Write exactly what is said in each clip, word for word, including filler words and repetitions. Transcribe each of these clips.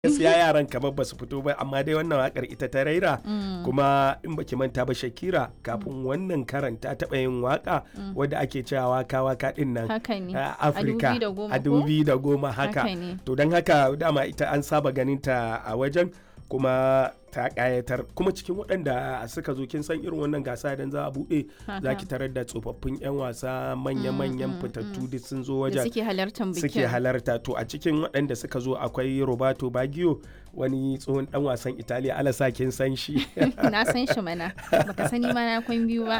gaskiya yaran kamar ba su fito ba, amma dai wannan wakar ita ta raira. Kuma in baki manta ba, Shakira kafin wannan karan ta taɓa yin waka wadda ake cewa waka waka din nan a Afirka a dubu biyu da goma haka. To don haka dama ita an saba ganin ta a wajen, kuma ta kayatar. Kuma cikin waɗanda suka zo, kin san irin wannan gasa idan za a buɗe za ki tarar da tsofaffin 'yan wasa manya-manyan fitattu duk sun zo wajen suke halartar bikin. suke halarta. To a cikin waɗanda suka zo akwai Roberto Baggio, wani tsohon dan wasan Italiya. Alasa kin san shi? Na san shi mana, baka sani ma na kwan biyu ba.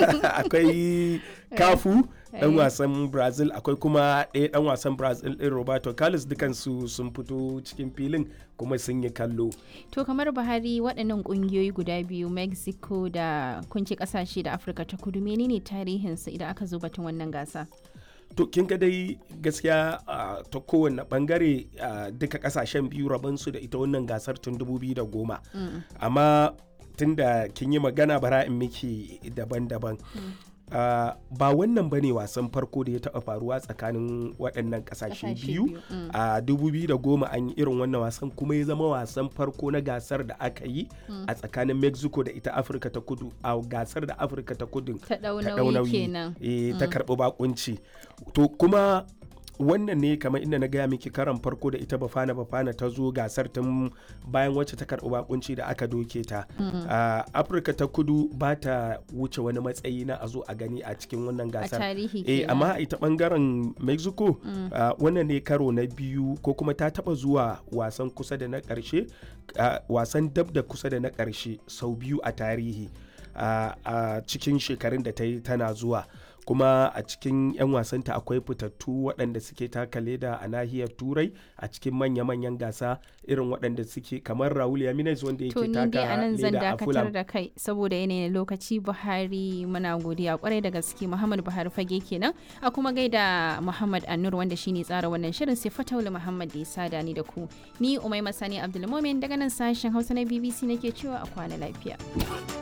Akwai Cafu, dan wasan Brazil. Akwai kuma ɗaya dan wasan Brazil ɗin Roberto Carlos. Dukansu sun fito cikin filin kuma sun yi kallo. To kamar Buhari, waɗannan ƙungiyoyi guda biyu, Mexico da kunci ƙasashe da Afirka ta Kudu, menene tarihinsu idan aka zo batun wannan gasa? To kin ga dai gaskiya uh, ta kowane bangare uh, duka kasashen biyu rabansu da ita wannan gasar tun dubu biyu da goma. Mm. Amma tun da kin yi magana, bara in miki daban-daban. Mm. Uh, ba wannan ba ne wasan farko da ya taɓa faruwa tsakanin waɗannan ƙasashe biyu. Mm. A uh, dubu biyu da goma an yi irin wannan wasan, kuma ya zama wasan farko na gasar da aka yi mm. a tsakanin Mexico da ita Afirka ta Kudu, a gasar da Afirka ta Kudu ta ɗau nauyi kenan. E, mm. ta karɓi bakunci. To kuma wannan ne kamar inda na gaya miki karan farko da ita Bafana Bafana ta zo gasar tun bayan wacce ta karɓi bakunci da aka doke ta. Mm-hmm. uh, Afirka ta Kudu ba ta wuce wani matsayi na a zo a gani a cikin wannan gasar. A tarihi eh, amma ita bangaren Mexico mm. uh, wannan ne karo na biyu, ko kuma ta taba zuwa wasan kusa da na ƙarshe, uh, wasan dab da kusa da na ƙarshe sau biyu a tarihi a uh, uh, cikin shekarun da ta yi tana zuwa. Kuma a cikin 'yan wasanta akwai fitattu waɗanda suke taka leda a nahiyar Turai a cikin manya-manyan gasa, irin waɗanda suke kamar Raul Jimenez wanda yake taka leda a Fulham. To ni dai anan zan dakatar da kai saboda yanayin lokaci. Buhari, muna godiya kwarai da gaske. Muhammad Buhari Fage kenan, a kuma gaida Muhammad Annur wanda shine tsara wannan shirin, sai Fataulu Muhammad da ya sada ni da ku. Ni Umaima Sani Abdulmumin daga nan sashen Hausa na B B C nake cewa a kwana lafiya.